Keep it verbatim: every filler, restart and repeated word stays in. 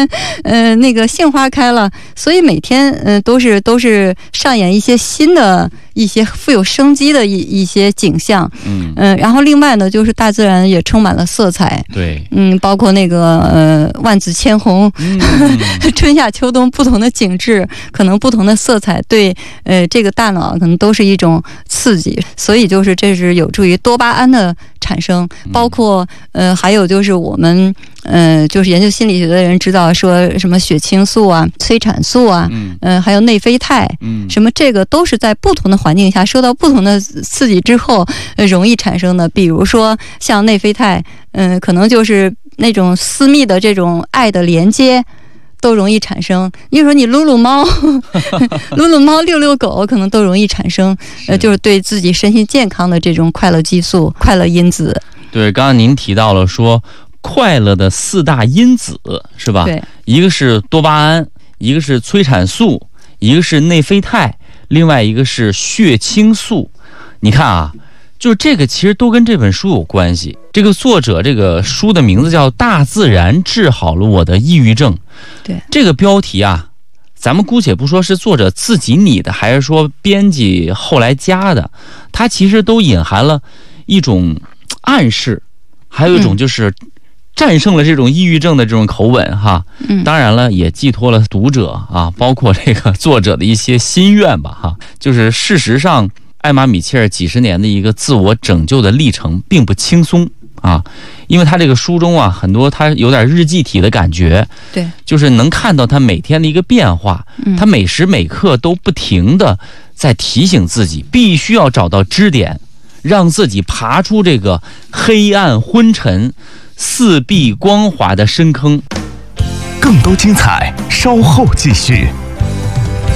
天，呃，那个杏花开了，所以每天，嗯、呃，都是都是上演一些新的一些富有生机的一一些景象，嗯嗯、呃，然后另外呢，就是大自然也充满了色彩， 对， 嗯，包括那个呃万紫千红，嗯、春夏秋冬不同的景致，可能不同的色彩对呃这个大脑可能都是一种刺激，所以就是这是有助于多巴胺的产生，包括呃还有就是我们呃就是研究心理学的人知道说什么血清素啊、催产素啊，嗯、呃，还有内啡肽，嗯，什么这个都是在不同的环境下受到不同的刺激之后，呃，容易产生的。比如说像内啡肽，嗯、呃，可能就是那种私密的这种爱的连接。都容易产生，你说你撸撸猫撸撸猫遛遛狗可能都容易产生，呃，就是对自己身心健康的这种快乐激素、快乐因子。 对，刚刚您提到了说快乐的四大因子是吧？对，一个是多巴胺，一个是催产素，一个是内啡肽，另外一个是血清素。你看啊，就是这个其实都跟这本书有关系。这个作者这个书的名字叫《大自然治好了我的抑郁症》。 对， 这个标题啊，咱们姑且不说是作者自己拟的，还是说编辑后来加的，它其实都隐含了一种暗示，还有一种就是战胜了这种抑郁症的这种口吻哈。嗯，当然了，也寄托了读者啊，包括这个作者的一些心愿吧哈。就是事实上，艾玛·米切尔几十年的一个自我拯救的历程并不轻松啊，因为他这个书中啊，很多他有点日记体的感觉， 对， 就是能看到他每天的一个变化，嗯、他每时每刻都不停的在提醒自己，必须要找到支点，让自己爬出这个黑暗昏沉、四壁光滑的深坑。 更多精彩，稍后继续。